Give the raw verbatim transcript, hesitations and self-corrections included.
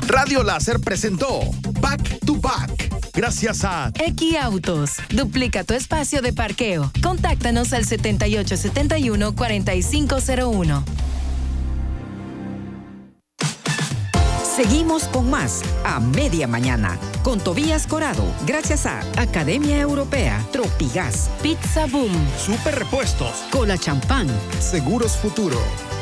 Radio Láser presentó Back to Back. Gracias a X Autos. Duplica tu espacio de parqueo. Contáctanos al setenta y ocho setenta y uno, cuarenta y cinco cero uno. Seguimos con más a media mañana con Tobías Corado, gracias a Academia Europea, Tropigas, Pizza Boom, Super Repuestos, Cola Champán, Seguros Futuro.